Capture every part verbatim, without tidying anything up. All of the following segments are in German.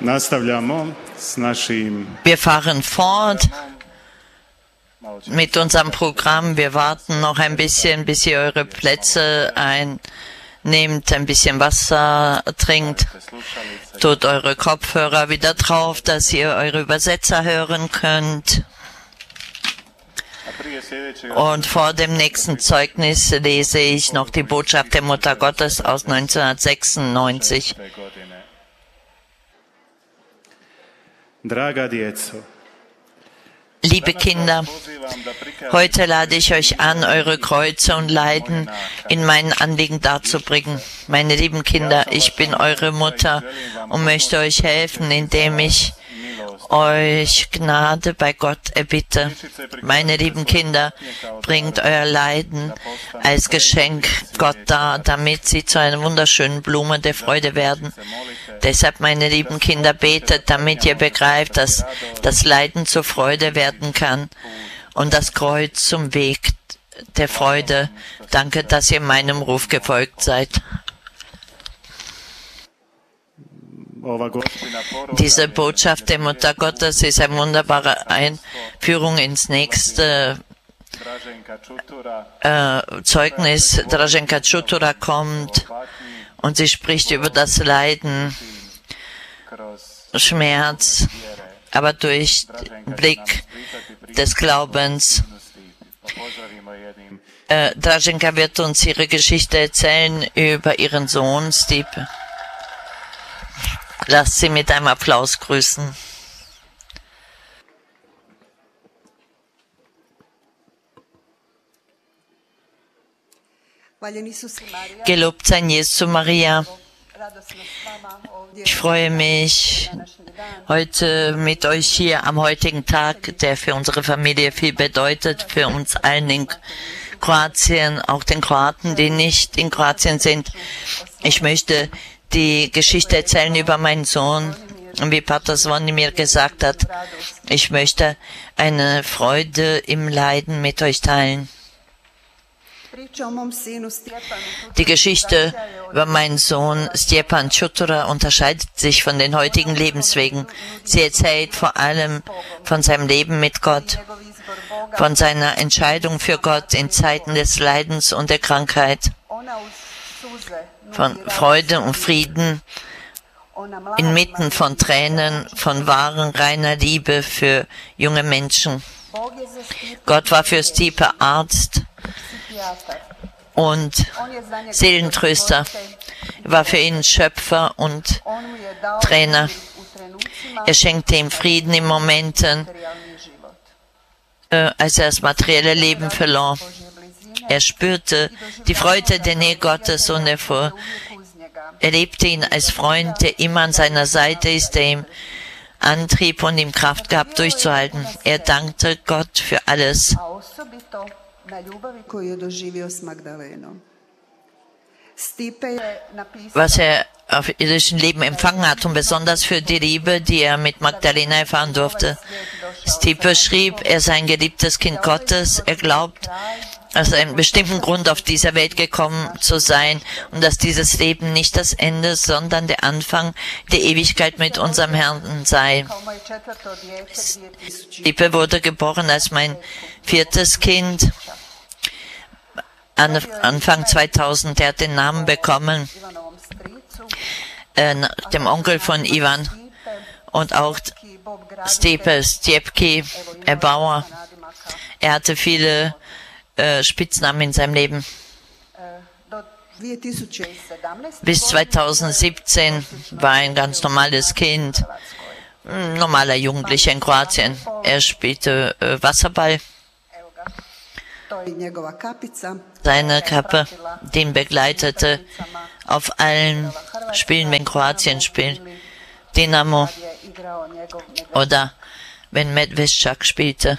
Wir fahren fort mit unserem Programm. Wir warten noch ein bisschen, bis ihr eure Plätze einnehmt, ein bisschen Wasser trinkt. Tut eure Kopfhörer wieder drauf, dass ihr eure Übersetzer hören könnt. Und vor dem nächsten Zeugnis lese ich noch die Botschaft der Mutter Gottes aus neunzehnhundertsechsundneunzig. Liebe Kinder, heute lade ich euch an, eure Kreuze und Leiden in meinen Anliegen darzubringen. Meine lieben Kinder, ich bin eure Mutter und möchte euch helfen, indem ich euch Gnade bei Gott erbitte. Meine lieben Kinder, bringt euer Leiden als Geschenk Gott dar, damit sie zu einer wunderschönen Blume der Freude werden. Deshalb, meine lieben Kinder, betet, damit ihr begreift, dass das Leiden zur Freude werden kann und das Kreuz zum Weg der Freude. Danke, dass ihr meinem Ruf gefolgt seid. Diese Botschaft der Mutter Gottes ist eine wunderbare Einführung ins nächste äh, Zeugnis. Draženka Čutura kommt und sie spricht über das Leiden, Schmerz, aber durch den Blick des Glaubens. Äh, Draženka wird uns ihre Geschichte erzählen über ihren Sohn Stipe. Lasst sie mit einem Applaus grüßen. Gelobt sein Jesu Maria. Ich freue mich, heute mit euch hier am heutigen Tag, der für unsere Familie viel bedeutet, für uns allen in Kroatien, auch den Kroaten, die nicht in Kroatien sind. Ich möchte die Geschichte erzählen über meinen Sohn, wie Pater Zvonimir gesagt hat. Ich möchte eine Freude im Leiden mit euch teilen. Die Geschichte über meinen Sohn Stjepan Čutura unterscheidet sich von den heutigen Lebenswegen. Sie erzählt vor allem von seinem Leben mit Gott, von seiner Entscheidung für Gott in Zeiten des Leidens und der Krankheit, von Freude und Frieden, inmitten von Tränen, von wahren, reiner Liebe für junge Menschen. Gott war für Stipe Arzt und Seelentröster. Er war für ihn Schöpfer und Trainer. Er schenkte ihm Frieden in Momenten, äh, als er das materielle Leben verlor. Er spürte die Freude der Nähe Gottes und er vor. Er lebte ihn als Freund, der immer an seiner Seite ist, der ihm Antrieb und ihm Kraft gab, durchzuhalten. Er dankte Gott für alles. Was er auf irdischen Leben empfangen hat und besonders für die Liebe, die er mit Magdalena erfahren durfte. Stipe schrieb, er sei ein geliebtes Kind Gottes. Er glaubt, aus einem bestimmten Grund auf dieser Welt gekommen zu sein und dass dieses Leben nicht das Ende, sondern der Anfang der Ewigkeit mit unserem Herrn sei. Stipe wurde geboren als mein viertes Kind. Anfang zweitausend, er hat den Namen bekommen, äh, dem Onkel von Ivan und auch Stipe, Stjepki, Erbauer. Er hatte viele äh, Spitznamen in seinem Leben. Bis zweitausendsiebzehn war er ein ganz normales Kind, ein normaler Jugendlicher in Kroatien. Er spielte äh, Wasserball. Seine Kappe, die ihn begleitete auf allen Spielen, wenn Kroatien spielt. Dinamo oder wenn Medveščak spielte.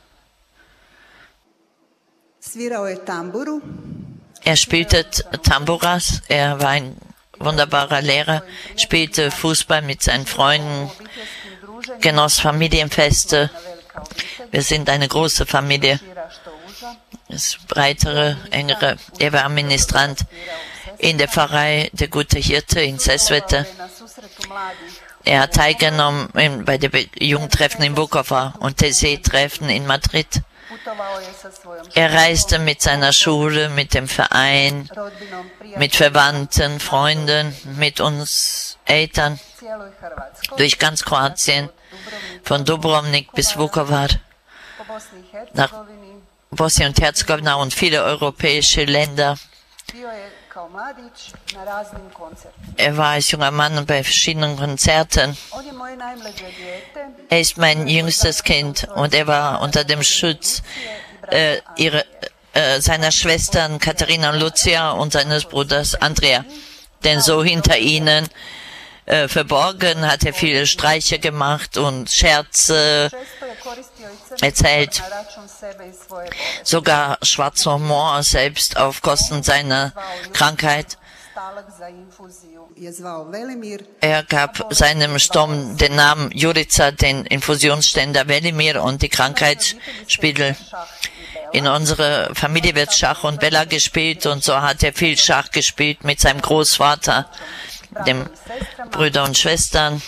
Er spielte Tamburas, er war ein wunderbarer Lehrer, spielte Fußball mit seinen Freunden, genoss Familienfeste. Wir sind eine große Familie. Das breitere, engere, er war Ministrant. in der Pfarrei der Gute Hirte in Sesvete. Er hat teilgenommen in, bei den Jugendtreffen in Vukovar und T C-Treffen in Madrid. Er reiste mit seiner Schule, mit dem Verein, mit Verwandten, Freunden, mit uns Eltern durch ganz Kroatien, von Dubrovnik bis Vukovar, nach Bosnien und Herzegowina und viele europäische Länder. Er war als junger Mann bei verschiedenen Konzerten. Er ist mein jüngstes Kind und er war unter dem Schutz äh, ihre, äh, seiner Schwestern Katharina und Lucia und seines Bruders Andrea. Denn so hinter ihnen äh, verborgen hat er viele Streiche gemacht und Scherze erzählt. Sogar schwarzer Humor selbst auf Kosten seiner Krankheit. Er gab seinem Sturm den Namen Jurica, den Infusionsständer Velimir und die Krankheitsspiegel. In unserer Familie wird Schach und Bella gespielt und so hat er viel Schach gespielt mit seinem Großvater, dem Brüder und Schwestern,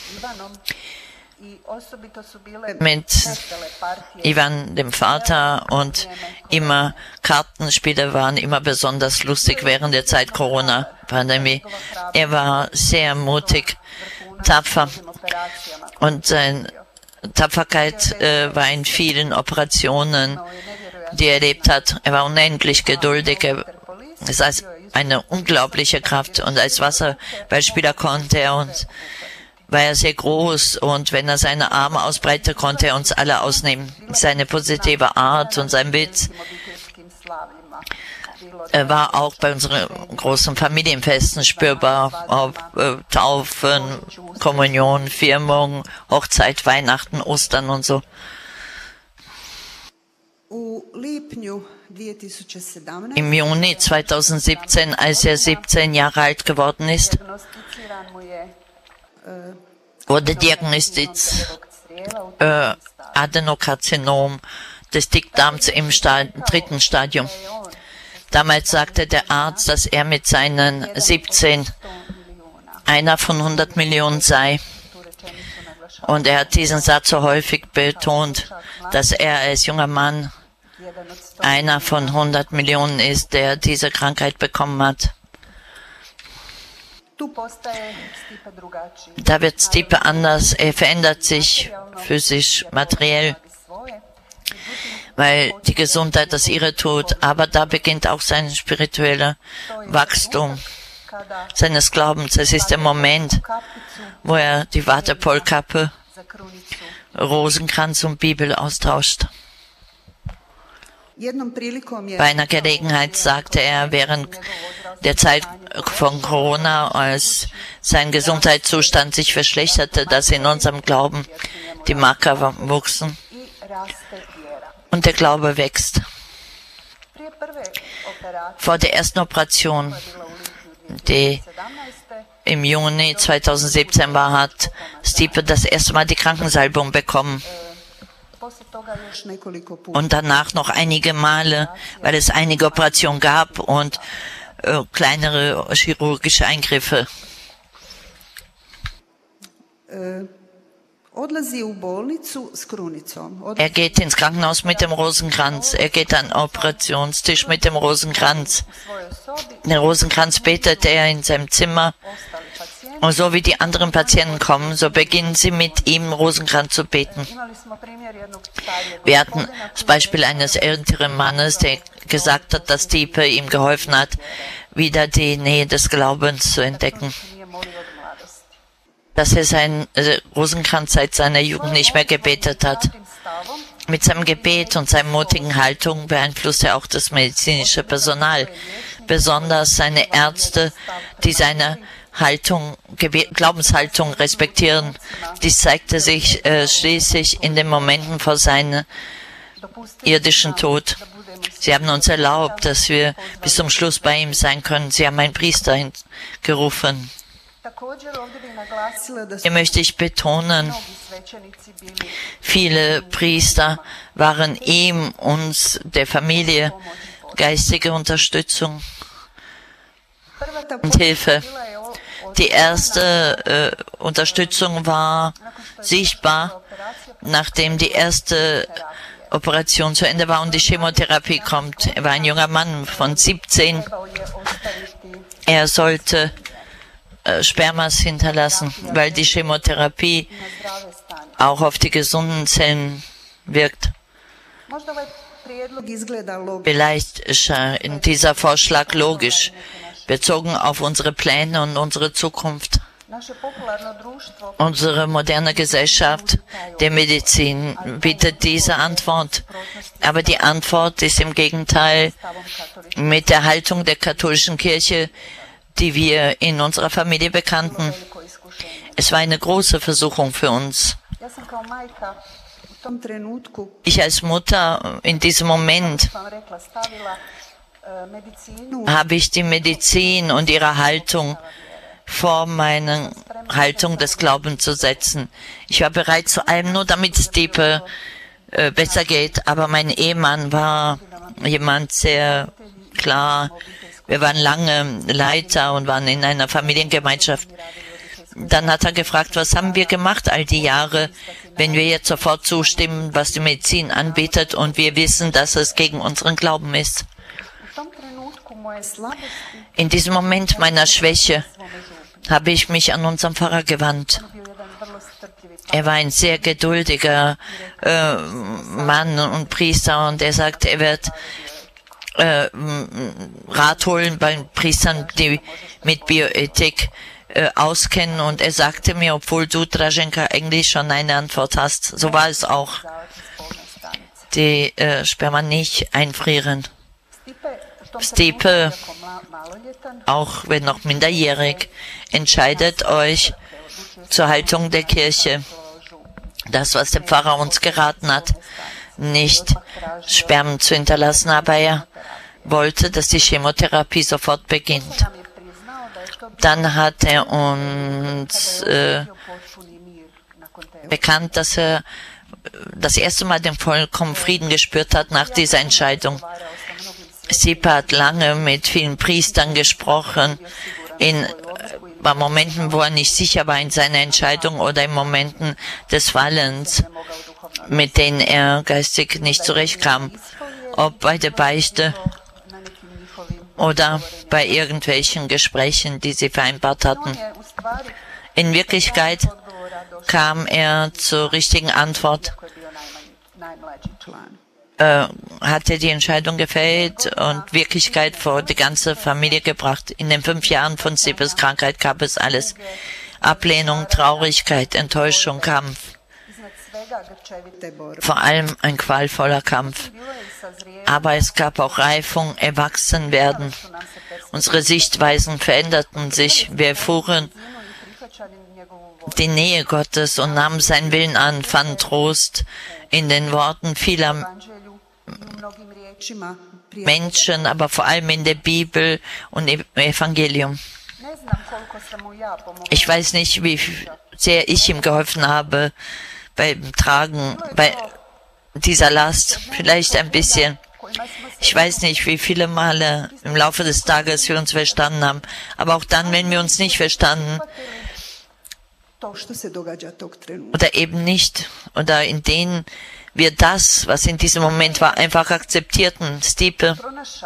mit Ivan, dem Vater, und immer Kartenspiele waren immer besonders lustig während der Zeit Corona-Pandemie. Er war sehr mutig, tapfer und seine Tapferkeit äh, war in vielen Operationen, die er erlebt hat. Er war unendlich geduldig. Er, es ist eine unglaubliche Kraft und als Wasserballspieler konnte er uns war er sehr groß und wenn er seine Arme ausbreitete, konnte er uns alle ausnehmen. Seine positive Art und sein Witz er war auch bei unseren großen Familienfesten spürbar, auf äh, Taufen, Kommunion, Firmung, Hochzeit, Weihnachten, Ostern und so. Im Juni zweitausendsiebzehn, als er siebzehn Jahre alt geworden ist, wurde diagnostiziert äh, Adenokarzinom des Dickdarms im Sta- dritten Stadium. Damals sagte der Arzt, dass er mit seinen siebzehn einer von hundert Millionen sei. Und er hat diesen Satz so häufig betont, dass er als junger Mann einer von hundert Millionen ist, der diese Krankheit bekommen hat. Da wird Stipe anders, er verändert sich physisch, materiell, weil die Gesundheit das ihre tut, aber da beginnt auch sein spiritueller Wachstum seines Glaubens. Es ist der Moment, wo er die Waterpolkappe, Rosenkranz und Bibel austauscht. Bei einer Gelegenheit sagte er während der Zeit von Corona, als sein Gesundheitszustand sich verschlechterte, dass in unserem Glauben die Marker wuchsen und der Glaube wächst. Vor der ersten Operation, die im Juni zweitausendsiebzehn war, hat Stipe das erste Mal die Krankensalbung bekommen. Und danach noch einige Male, weil es einige Operationen gab und äh, kleinere chirurgische Eingriffe. Er geht ins Krankenhaus mit dem Rosenkranz. Er geht an den Operationstisch mit dem Rosenkranz. Den Rosenkranz betet er in seinem Zimmer. Und so wie die anderen Patienten kommen, so beginnen sie mit ihm Rosenkranz zu beten. Wir hatten das Beispiel eines älteren Mannes, der gesagt hat, dass Stipe ihm geholfen hat, wieder die Nähe des Glaubens zu entdecken. Dass er seinen Rosenkranz seit seiner Jugend nicht mehr gebetet hat. Mit seinem Gebet und seiner mutigen Haltung beeinflusst er auch das medizinische Personal, besonders seine Ärzte, die seine Haltung, Glaubenshaltung respektieren. Dies zeigte sich äh, schließlich in den Momenten vor seinem irdischen Tod. Sie haben uns erlaubt, dass wir bis zum Schluss bei ihm sein können. Sie haben einen Priester gerufen. Hier möchte ich betonen, viele Priester waren ihm, uns, der Familie, geistige Unterstützung. und Hilfe. Die erste äh, Unterstützung war sichtbar, nachdem die erste Operation zu Ende war und die Chemotherapie kommt. Er war ein junger Mann von siebzehn. Er sollte äh, Spermas hinterlassen, weil die Chemotherapie auch auf die gesunden Zellen wirkt. Vielleicht ist in dieser Vorschlag logisch, bezogen auf unsere Pläne und unsere Zukunft. Unsere moderne Gesellschaft der Medizin bietet diese Antwort. Aber die Antwort ist im Gegenteil mit der Haltung der katholischen Kirche, die wir in unserer Familie bekannten. Es war eine große Versuchung für uns. Ich als Mutter in diesem Moment habe ich die Medizin und ihre Haltung vor meine Haltung des Glaubens zu setzen. Ich war bereit zu allem, nur damit es Stipe äh, besser geht. Aber mein Ehemann war jemand sehr klar. Wir waren lange Leiter und waren in einer Familiengemeinschaft. Dann hat er gefragt, was haben wir gemacht all die Jahre, wenn wir jetzt sofort zustimmen, was die Medizin anbietet und wir wissen, dass es gegen unseren Glauben ist. In diesem Moment meiner Schwäche habe ich mich an unseren Pfarrer gewandt. Er war ein sehr geduldiger äh, Mann und Priester und er sagte, er wird äh, Rat holen bei Priestern, die mit Bioethik äh, auskennen. Und er sagte mir, obwohl du, Draženka, eigentlich schon eine Antwort hast, so war es auch, die äh, Sperma nicht einfrieren. Stipe, auch wenn noch minderjährig, entscheidet euch zur Haltung der Kirche. Das, was der Pfarrer uns geraten hat, nicht Spermen zu hinterlassen, aber er wollte, dass die Chemotherapie sofort beginnt. Dann hat er uns äh, bekannt, dass er das erste Mal den vollkommenen Frieden gespürt hat nach dieser Entscheidung. Stipe hat lange mit vielen Priestern gesprochen, in bei Momenten, wo er nicht sicher war in seiner Entscheidung oder in Momenten des Fallens, mit denen er geistig nicht zurechtkam, ob bei der Beichte oder bei irgendwelchen Gesprächen, die sie vereinbart hatten. In Wirklichkeit kam er zur richtigen Antwort, äh, hatte die Entscheidung gefällt und Wirklichkeit vor die ganze Familie gebracht. In den fünf Jahren von Stipes Krankheit gab es alles. Ablehnung, Traurigkeit, Enttäuschung, Kampf. Vor allem ein qualvoller Kampf. Aber es gab auch Reifung, Erwachsenwerden. Unsere Sichtweisen veränderten sich. Wir erfuhren die Nähe Gottes und nahmen seinen Willen an, fanden Trost in den Worten vieler Menschen, aber vor allem in der Bibel und im Evangelium. Ich weiß nicht, wie sehr ich ihm geholfen habe beim Tragen bei dieser Last. Vielleicht ein bisschen. Ich weiß nicht, wie viele Male im Laufe des Tages wir uns verstanden haben. Aber auch dann, wenn wir uns nicht verstanden oder eben nicht, oder in denen wir das, was in diesem Moment war, einfach akzeptierten. Stipe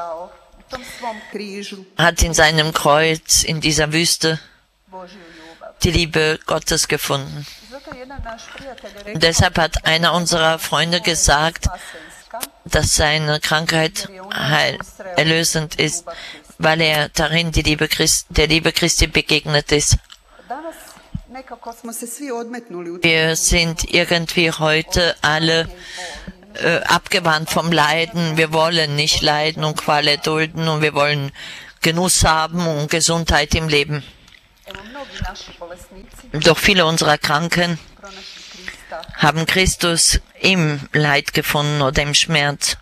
hat in seinem Kreuz, in dieser Wüste, die Liebe Gottes gefunden. Und deshalb hat einer unserer Freunde gesagt, dass seine Krankheit heil, erlösend ist, weil er darin die Liebe Christ, der Liebe Christi begegnet ist. Wir sind irgendwie heute alle äh, abgewandt vom Leiden. Wir wollen nicht leiden und Qual erdulden und wir wollen Genuss haben und Gesundheit im Leben. Doch viele unserer Kranken haben Christus im Leid gefunden oder im Schmerz.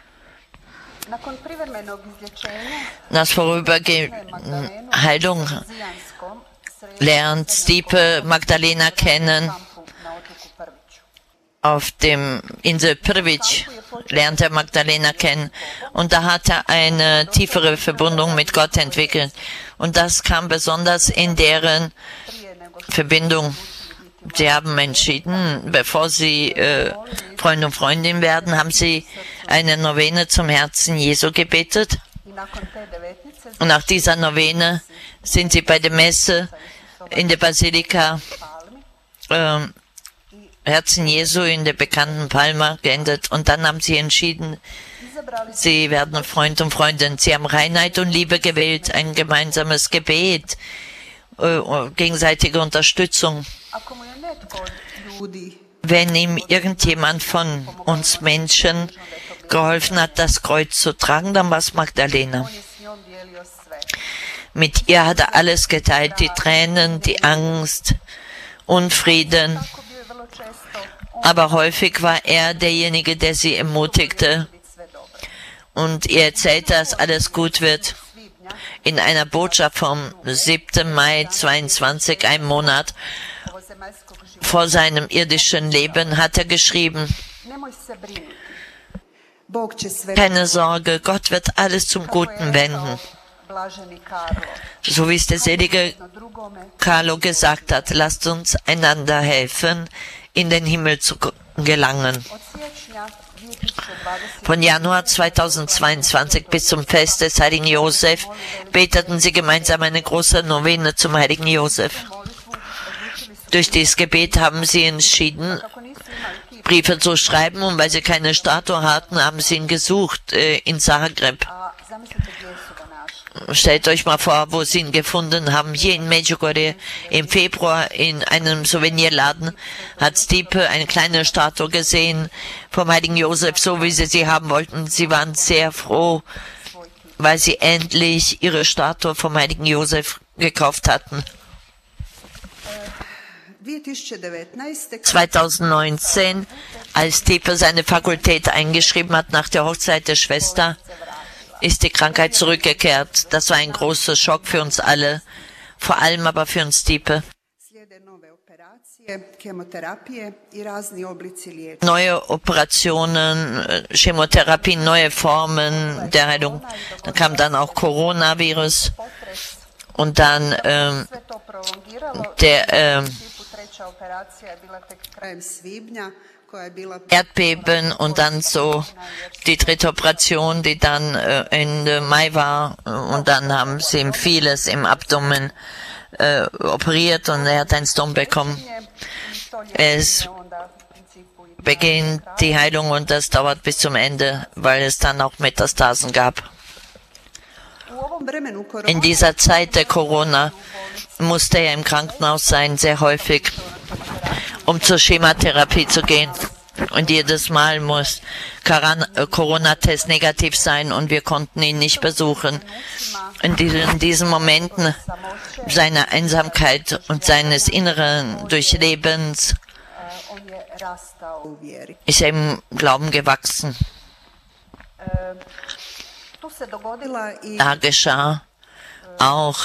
Das Vorübergehen Heilung lernt Stipe Magdalena kennen auf dem Insel Prvić lernte er Magdalena kennen. Und da hat er eine tiefere Verbindung mit Gott entwickelt. Und das kam besonders in deren Verbindung. Sie haben entschieden, bevor sie äh, Freund und Freundin werden, haben sie eine Novene zum Herzen Jesu gebetet. Und nach dieser Novene sind sie bei der Messe in der Basilika äh, Herzen Jesu in der bekannten Palma geendet. Und dann haben sie entschieden, sie werden Freund und Freundin. Sie haben Reinheit und Liebe gewählt, ein gemeinsames Gebet, äh, gegenseitige Unterstützung. Wenn ihm irgendjemand von uns Menschen geholfen hat, das Kreuz zu tragen, dann war es Magdalena. Mit ihr hat er alles geteilt, die Tränen, die Angst, Unfrieden. Aber häufig war er derjenige, der sie ermutigte und ihr erzählte, dass alles gut wird. In einer Botschaft vom siebten Mai zweiundzwanzig, einem Monat vor seinem irdischen Leben, hat er geschrieben: Keine Sorge, Gott wird alles zum Guten wenden. So wie es der selige Carlo gesagt hat, lasst uns einander helfen, in den Himmel zu gelangen. Von Januar zweitausendzweiundzwanzig bis zum Fest des heiligen Josef beteten sie gemeinsam eine große Novene zum heiligen Josef. Durch dieses Gebet haben sie entschieden, Briefe zu schreiben, und weil sie keine Statue hatten, haben sie ihn gesucht äh, in Zagreb. Stellt euch mal vor, wo sie ihn gefunden haben. Hier in Medjugorje im Februar in einem Souvenirladen hat Stipe eine kleine Statue gesehen vom heiligen Josef, so wie sie sie haben wollten. Sie waren sehr froh, weil sie endlich ihre Statue vom heiligen Josef gekauft hatten. zweitausendneunzehn, als Stipe seine Fakultät eingeschrieben hat nach der Hochzeit der Schwester, ist die Krankheit zurückgekehrt. Das war ein großer Schock für uns alle, vor allem aber für uns Stipe. Neue Operationen, Chemotherapien, neue Formen der Heilung. Dann kam dann auch Coronavirus und dann ähm, der ähm, Erdbeben und dann so die dritte Operation, die dann äh, Ende Mai war, und dann haben sie ihm vieles im Abdomen äh, operiert und er hat einen Stone bekommen. Es beginnt die Heilung und das dauert bis zum Ende, weil es dann auch Metastasen gab. In dieser Zeit der Corona musste er im Krankenhaus sein, sehr häufig, um zur Chemotherapie zu gehen. Und jedes Mal muss Corona-Test negativ sein und wir konnten ihn nicht besuchen. In diesen, in diesen Momenten seiner Einsamkeit und seines inneren Durchlebens ist er im Glauben gewachsen. Da geschah auch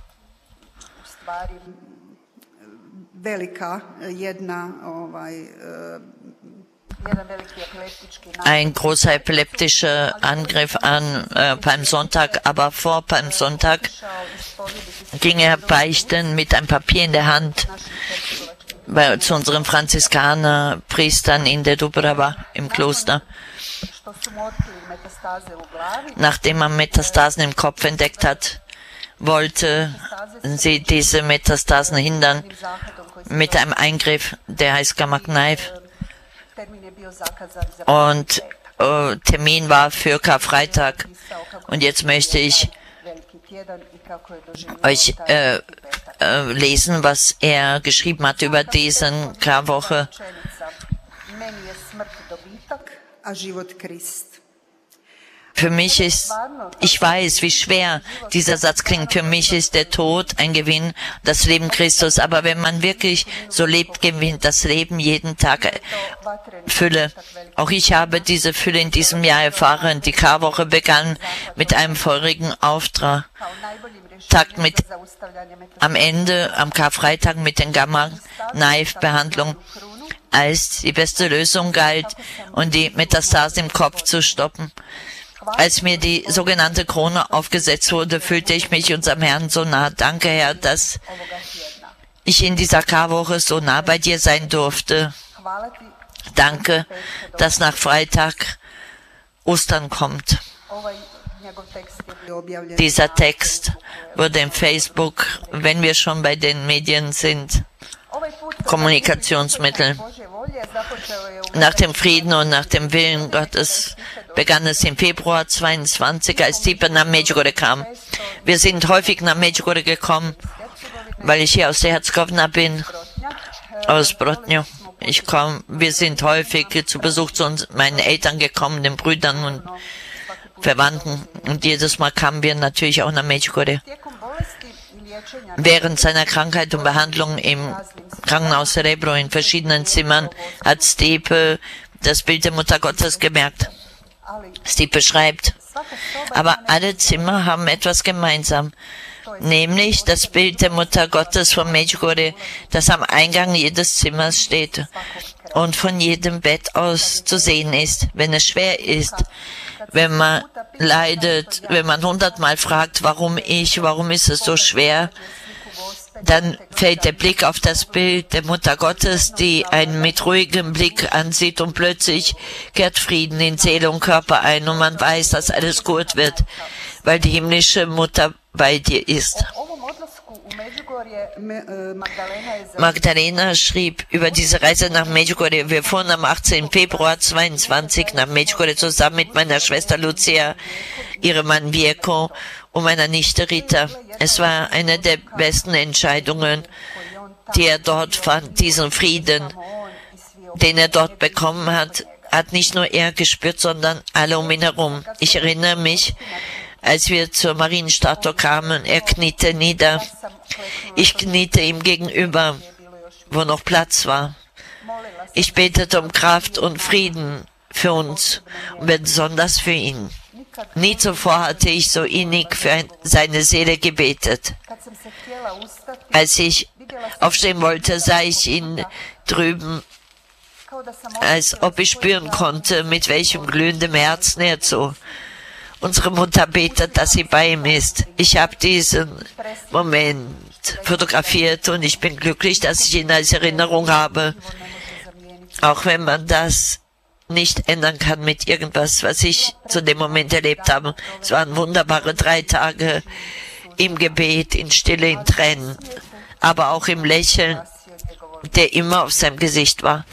ein großer epileptischer Angriff an äh, Palmsonntag, aber vor Palmsonntag ging er beichten mit einem Papier in der Hand bei, zu unseren Franziskanerpriestern in der Dubrava im Kloster. Nachdem man Metastasen im Kopf entdeckt hat, wollte sie diese Metastasen hindern mit einem Eingriff, der heißt Gamma Knife. Und äh, Termin war für Karfreitag. Und jetzt möchte ich euch äh, äh, lesen, was er geschrieben hat über diesen Karwoche. Für mich ist, ich weiß, wie schwer dieser Satz klingt, für mich ist der Tod ein Gewinn, das Leben Christus. Aber wenn man wirklich so lebt, gewinnt das Leben jeden Tag Fülle. Auch ich habe diese Fülle in diesem Jahr erfahren. Die Karwoche begann mit einem feurigen Auftrag. Tag mit, am Ende, am Karfreitag mit den Gamma-Knife-Behandlung. als die beste Lösung galt und die Metastase im Kopf zu stoppen. Als mir die sogenannte Krone aufgesetzt wurde, fühlte ich mich unserem Herrn so nah. Danke, Herr, dass ich in dieser Karwoche so nah bei dir sein durfte. Danke, dass nach Freitag Ostern kommt. Dieser Text wurde im Facebook, wenn wir schon bei den Medien sind, Kommunikationsmittel. Nach dem Frieden und nach dem Willen Gottes begann es im Februar zweiundzwanzig, als Stipe nach Medjugorje kam. Wir sind häufig nach Medjugorje gekommen, weil ich hier aus der Herzegovina bin, aus Brodnjo. Ich komme, wir sind häufig zu Besuch zu uns, meinen Eltern gekommen, den Brüdern und Verwandten. Und jedes Mal kamen wir natürlich auch nach Medjugorje. Während seiner Krankheit und Behandlung im Krankenhaus Rebro in verschiedenen Zimmern hat Stipe das Bild der Mutter Gottes gemerkt. Stipe schreibt, aber alle Zimmer haben etwas gemeinsam, nämlich das Bild der Mutter Gottes von Medjugorje, das am Eingang jedes Zimmers steht und von jedem Bett aus zu sehen ist, wenn es schwer ist, wenn man leidet, wenn man hundertmal fragt, warum ich, warum ist es so schwer, dann fällt der Blick auf das Bild der Mutter Gottes, die einen mit ruhigem Blick ansieht und plötzlich kehrt Frieden in Seele und Körper ein und man weiß, dass alles gut wird, weil die himmlische Mutter bei dir ist. Magdalena schrieb über diese Reise nach Medjugorje. Wir fuhren am achtzehnten Februar zweiundzwanzig nach Medjugorje zusammen mit meiner Schwester Lucia, ihrem Mann Vjeko und meiner Nichte Rita. Es war eine der besten Entscheidungen, die er dort fand. Diesen Frieden, den er dort bekommen hat, hat nicht nur er gespürt, sondern alle um ihn herum. Ich erinnere mich, als wir zur Marienstatue kamen, er kniete nieder. Ich kniete ihm gegenüber, wo noch Platz war. Ich betete um Kraft und Frieden für uns und besonders für ihn. Nie zuvor hatte ich so innig für seine Seele gebetet. Als ich aufstehen wollte, sah ich ihn drüben, als ob ich spüren konnte, mit welchem glühendem Herzen er so. Unsere Mutter betet, dass sie bei ihm ist. Ich habe diesen Moment fotografiert und ich bin glücklich, dass ich ihn als Erinnerung habe. Auch wenn man das nicht ändern kann mit irgendwas, was ich zu dem Moment erlebt habe. Es waren wunderbare drei Tage im Gebet, in Stille, in Tränen, aber auch im Lächeln, der immer auf seinem Gesicht war.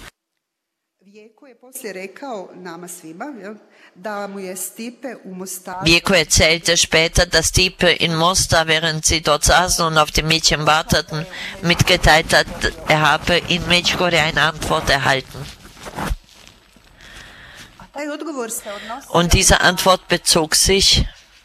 Vjeko erzählte später, dass Stipe in Mostar, während sie dort saßen und auf dem Mädchen warteten, mitgeteilt hat, er habe in Medjugorje eine Antwort erhalten. Und diese Antwort bezog sich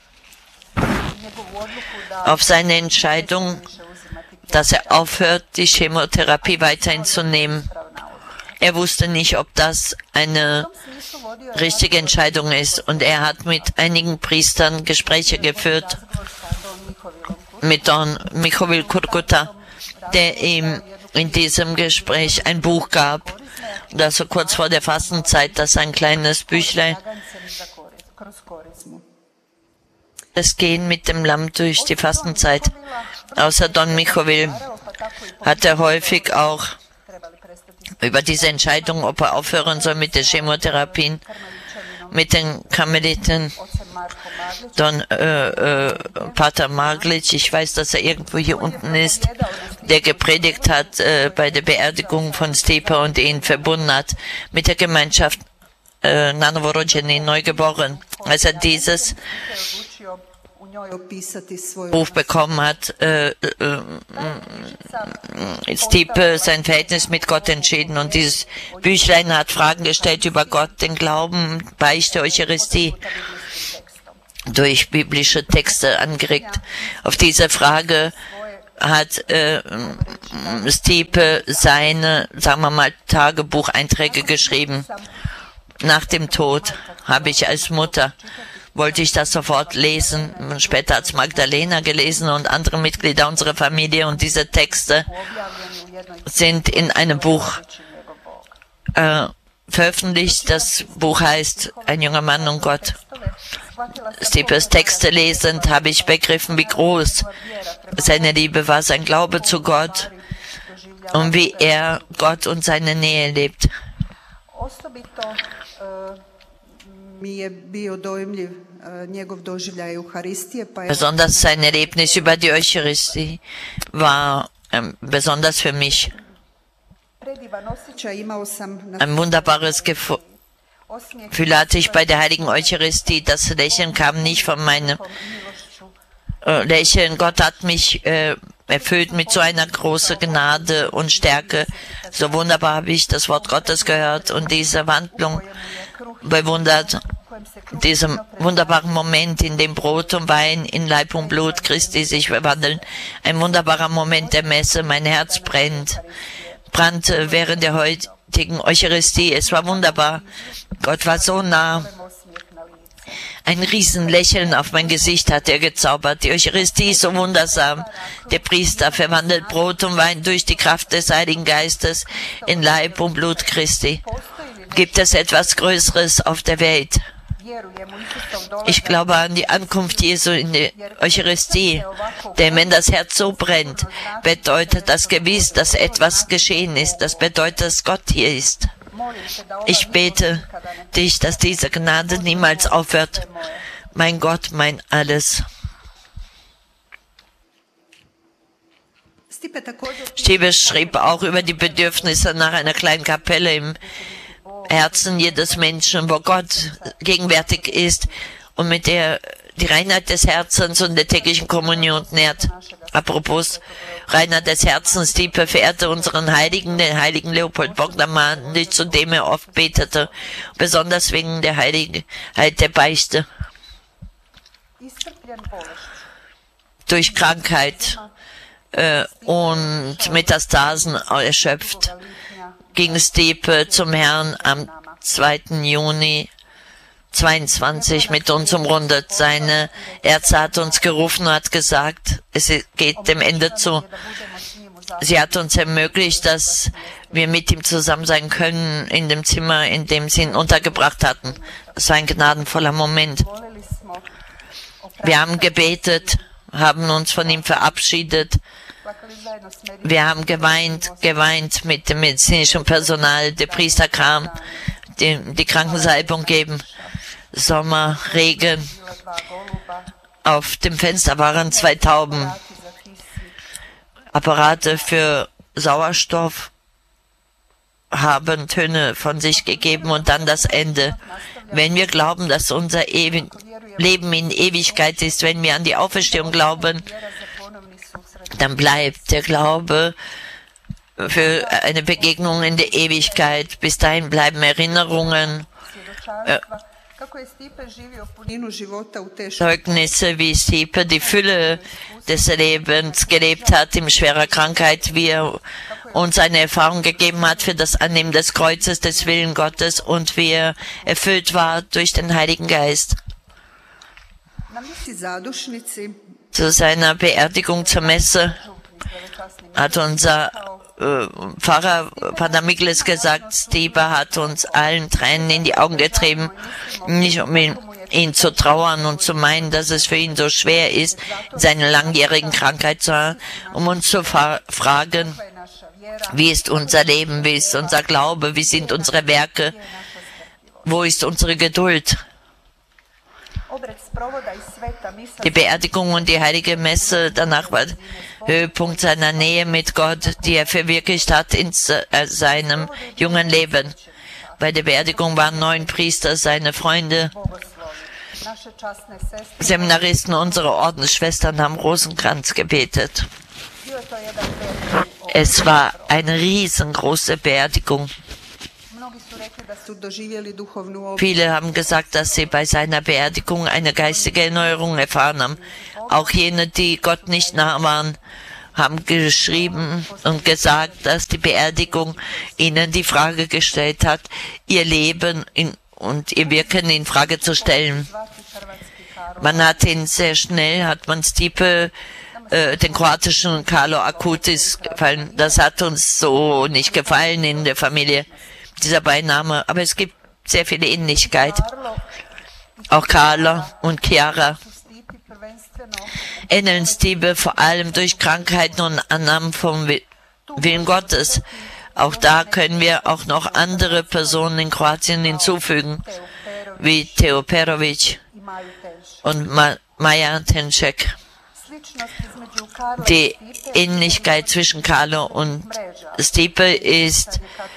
auf seine Entscheidung, dass er aufhört, die Chemotherapie weiterhin zu nehmen. Er wusste nicht, ob das eine richtige Entscheidung ist. Und er hat mit einigen Priestern Gespräche geführt, mit Don Michoil Kurkuta, der ihm in diesem Gespräch ein Buch gab, das so kurz vor der Fastenzeit, das ist ein kleines Büchlein, das Gehen mit dem Lamm durch die Fastenzeit. Außer Don Michoil hat er häufig auch über diese Entscheidung, ob er aufhören soll mit der Chemotherapien, mit den Karmeliten, Don äh, äh, Pater Maglic, ich weiß, dass er irgendwo hier unten ist, der gepredigt hat äh, bei der Beerdigung von Stipe und ihn verbunden hat mit der Gemeinschaft äh, Nanovorodjeni, Neugeboren. Als er dieses Buch bekommen hat, äh, äh, Stipe sein Verhältnis mit Gott entschieden und dieses Büchlein hat Fragen gestellt über Gott, den Glauben, Beichte, Eucharistie, durch biblische Texte angeregt. Auf diese Frage hat äh, Stipe seine, sagen wir mal, Tagebucheinträge geschrieben. Nach dem Tod habe ich als Mutter wollte ich das sofort lesen. Später hat es Magdalena gelesen und andere Mitglieder unserer Familie und diese Texte sind in einem Buch äh, veröffentlicht. Das Buch heißt Ein junger Mann und Gott. Stipes Texte lesend habe ich begriffen, wie groß seine Liebe war, sein Glaube zu Gott und wie er Gott und seine Nähe lebt. Besonders sein Erlebnis über die Eucharistie war ähm, besonders für mich. Ein wunderbares Gefühl hatte ich bei der heiligen Eucharistie. Das Lächeln kam nicht von meinem äh, Lächeln. Gott hat mich äh, erfüllt mit so einer großen Gnade und Stärke. So wunderbar habe ich das Wort Gottes gehört und diese Wandlung bewundert. Diesen wunderbaren Moment, in dem Brot und Wein in Leib und Blut Christi sich verwandeln. Ein wunderbarer Moment der Messe. Mein Herz brennt. brannte während der heutigen Eucharistie. Es war wunderbar. Gott war so nah. Ein Riesenlächeln auf mein Gesicht hat er gezaubert. Die Eucharistie ist so wundersam. Der Priester verwandelt Brot und Wein durch die Kraft des Heiligen Geistes in Leib und Blut Christi. Gibt es etwas Größeres auf der Welt? Ich glaube an die Ankunft Jesu in die Eucharistie, denn wenn das Herz so brennt, bedeutet das gewiss, dass etwas geschehen ist. Das bedeutet, dass Gott hier ist. Ich bete dich, dass diese Gnade niemals aufhört. Mein Gott, mein Alles. Stipe schrieb auch über die Bedürfnisse nach einer kleinen Kapelle im Herzen jedes Menschen, wo Gott gegenwärtig ist und mit der die Reinheit des Herzens und der täglichen Kommunion nährt. Apropos Reinheit des Herzens, Stipe verehrte unseren Heiligen, den heiligen Leopold Bogdan, zu dem er oft betete, besonders wegen der Heiligkeit der Beichte. Durch Krankheit äh, und Metastasen erschöpft ging Stipe zum Herrn am zweiten Juni zweiundzwanzig mit uns umrundet. Seine Ärzte hat uns gerufen und hat gesagt, es geht dem Ende zu. Sie hat uns ermöglicht, dass wir mit ihm zusammen sein können in dem Zimmer, in dem sie ihn untergebracht hatten. Es war ein gnadenvoller Moment. Wir haben gebetet, haben uns von ihm verabschiedet. Wir haben geweint, geweint mit dem medizinischen Personal. Der Priester kam, die, die Krankensalbung geben. Sommer, Regen. Auf dem Fenster waren zwei Tauben. Apparate für Sauerstoff haben Töne von sich gegeben und dann das Ende. Wenn wir glauben, dass unser Ewi- Leben in Ewigkeit ist, wenn wir an die Auferstehung glauben, dann bleibt der Glaube für eine Begegnung in der Ewigkeit. Bis dahin bleiben Erinnerungen, äh, Zeugnisse, wie Stipe die Fülle des Lebens gelebt hat, in schwerer Krankheit, wie er uns eine Erfahrung gegeben hat für das Annehmen des Kreuzes, des Willen Gottes und wie er erfüllt war durch den Heiligen Geist. Zu seiner Beerdigung zur Messe hat unser äh, Pfarrer Pater Mikles gesagt, Stipe hat uns allen Tränen in die Augen getrieben, nicht um ihn, ihn zu trauern und zu meinen, dass es für ihn so schwer ist, in seiner langjährigen Krankheit zu haben, um uns zu fra- fragen, wie ist unser Leben, wie ist unser Glaube, wie sind unsere Werke, wo ist unsere Geduld. Die Beerdigung und die heilige Messe danach war Höhepunkt seiner Nähe mit Gott, die er verwirklicht hat in seinem jungen Leben. Bei der Beerdigung waren neun Priester, seine Freunde, Seminaristen, unsere Ordensschwestern haben Rosenkranz gebetet. Es war eine riesengroße Beerdigung. Viele haben gesagt, dass sie bei seiner Beerdigung eine geistige Erneuerung erfahren haben. Auch jene, die Gott nicht nah waren, haben geschrieben und gesagt, dass die Beerdigung ihnen die Frage gestellt hat, ihr Leben in, und ihr Wirken in Frage zu stellen. Man hat ihn sehr schnell, hat man Stipe, äh, den kroatischen Carlo Acutis gefallen. Das hat uns so nicht gefallen in der Familie. dieser Beiname, aber es gibt sehr viele Ähnlichkeit. Auch Carlo und Chiara ähneln Stipe vor allem durch Krankheiten und Annahmen vom Willen Gottes. Auch da können wir auch noch andere Personen in Kroatien hinzufügen, wie Teo Perovic und Ma Maja Tenček. Die Ähnlichkeit zwischen Carlo und Stipe ist,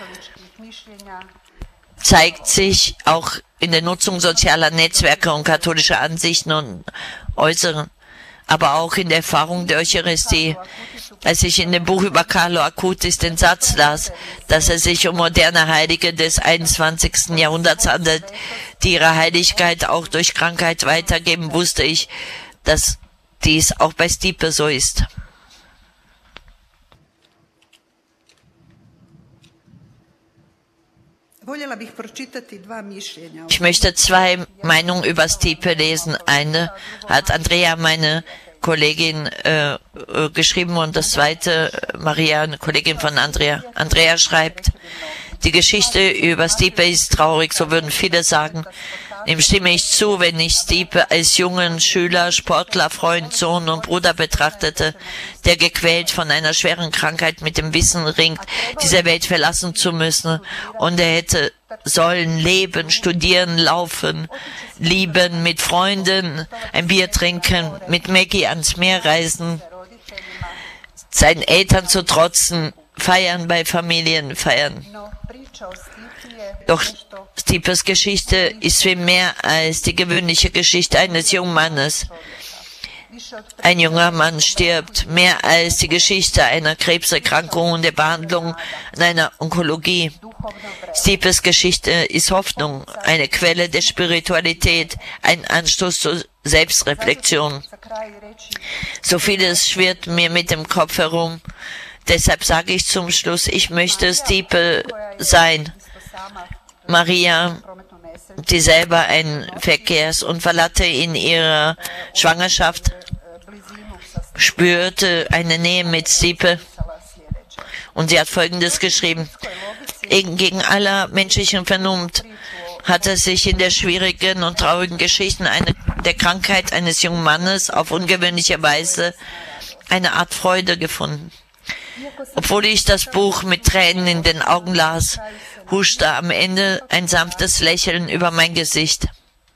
zeigt sich auch in der Nutzung sozialer Netzwerke und katholischer Ansichten und Äußeren, aber auch in der Erfahrung der Eucharistie. Als ich in dem Buch über Carlo Acutis den Satz las, dass es sich um moderne Heilige des einundzwanzigsten Jahrhunderts handelt, die ihre Heiligkeit auch durch Krankheit weitergeben, wusste ich, dass dies auch bei Stipe so ist. Ich möchte zwei Meinungen über Stipe lesen. Eine hat Andrea, meine Kollegin, äh, geschrieben, und das zweite Maria, eine Kollegin von Andrea. Andrea schreibt: Die Geschichte über Stipe ist traurig, so würden viele sagen. Dem stimme ich zu, wenn ich Stipe als jungen Schüler, Sportler, Freund, Sohn und Bruder betrachtete, der gequält von einer schweren Krankheit mit dem Wissen ringt, diese Welt verlassen zu müssen, und er hätte sollen leben, studieren, laufen, lieben, mit Freunden ein Bier trinken, mit Maggie ans Meer reisen, seinen Eltern zu trotzen, feiern bei Familien, feiern. Doch Stipes Geschichte ist viel mehr als die gewöhnliche Geschichte eines jungen Mannes. Ein junger Mann stirbt, mehr als die Geschichte einer Krebserkrankung und der Behandlung an einer Onkologie. Stipes Geschichte ist Hoffnung, eine Quelle der Spiritualität, ein Anstoß zur Selbstreflexion. So vieles schwirrt mir mit dem Kopf herum. Deshalb sage ich zum Schluss, ich möchte Stipe sein. Maria, die selber einen Verkehrsunfall hatte in ihrer Schwangerschaft, spürte eine Nähe mit Stipe, und sie hat Folgendes geschrieben: Gegen aller menschlichen Vernunft hat es sich in der schwierigen und traurigen Geschichte eine, der Krankheit eines jungen Mannes auf ungewöhnliche Weise eine Art Freude gefunden. Obwohl ich das Buch mit Tränen in den Augen las, huschte am Ende ein sanftes Lächeln über mein Gesicht.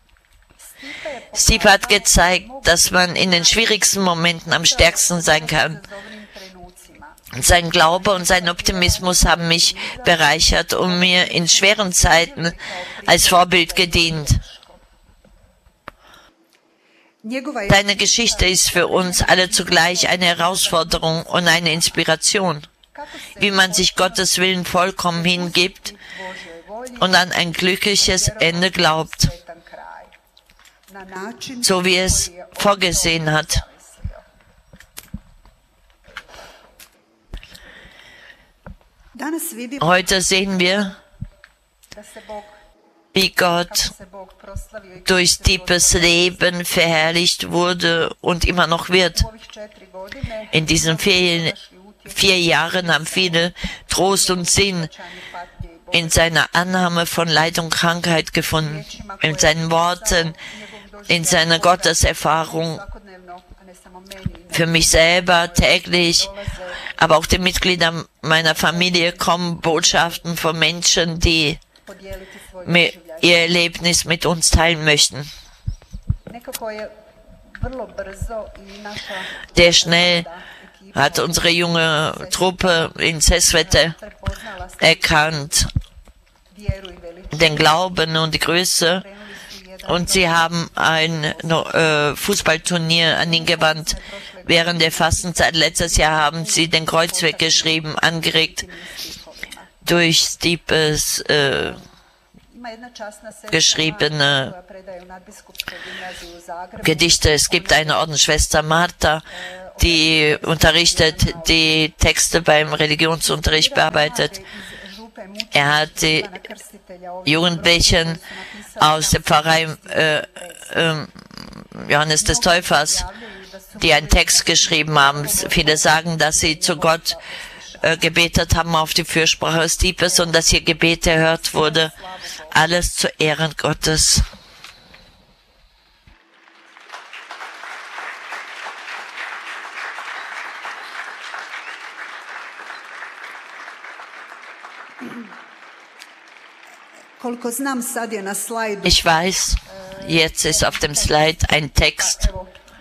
Stipe hat gezeigt, dass man in den schwierigsten Momenten am stärksten sein kann. Sein Glaube und sein Optimismus haben mich bereichert und mir in schweren Zeiten als Vorbild gedient. Deine Geschichte ist für uns alle zugleich eine Herausforderung und eine Inspiration, wie man sich Gottes Willen vollkommen hingibt und an ein glückliches Ende glaubt, so wie es vorgesehen hat. Heute sehen wir, wie Gott durch Stipes Leben verherrlicht wurde und immer noch wird. In diesen vier, vier Jahren haben viele Trost und Sinn in seiner Annahme von Leid und Krankheit gefunden, in seinen Worten, in seiner Gotteserfahrung. Für mich selber täglich, aber auch den Mitgliedern meiner Familie kommen Botschaften von Menschen, die ihr Erlebnis mit uns teilen möchten. Sehr schnell hat unsere junge Truppe in Sesvete erkannt den Glauben und die Größe, und sie haben ein äh, Fußballturnier an ihn gewandt. Während der Fastenzeit letztes Jahr haben sie den Kreuzweg geschrieben, angeregt durch Stipes äh, geschriebene Gedichte. Es gibt eine Ordensschwester Martha, die unterrichtet, die Texte beim Religionsunterricht bearbeitet. Er hat die Jugendlichen aus der Pfarrei äh, äh, Johannes des Täufers, die einen Text geschrieben haben. Viele sagen, dass sie zu Gott äh, gebetet haben auf die Fürsprache des Diebes und dass hier Gebete erhört wurde. Alles zu Ehren Gottes. Ich weiß, jetzt ist auf dem Slide ein Text.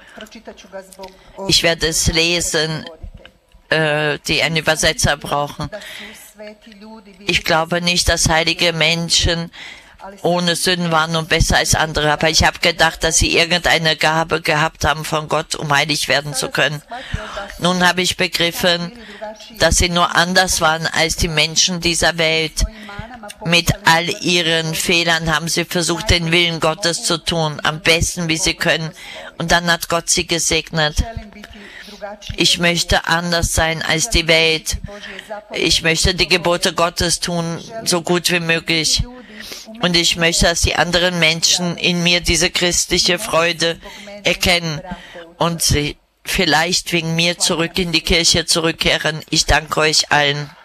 Ich werde es lesen, äh, die einen Übersetzer brauchen. Ich glaube nicht, dass heilige Menschen ohne Sünden waren und besser als andere, aber ich habe gedacht, dass sie irgendeine Gabe gehabt haben von Gott, um heilig werden zu können. Nun habe ich begriffen, dass sie nur anders waren als die Menschen dieser Welt. Mit all ihren Fehlern haben sie versucht, den Willen Gottes zu tun, am besten, wie sie können. Und dann hat Gott sie gesegnet. Ich möchte anders sein als die Welt. Ich möchte die Gebote Gottes tun, so gut wie möglich. Und ich möchte, dass die anderen Menschen in mir diese christliche Freude erkennen und sie vielleicht wegen mir zurück in die Kirche zurückkehren. Ich danke euch allen.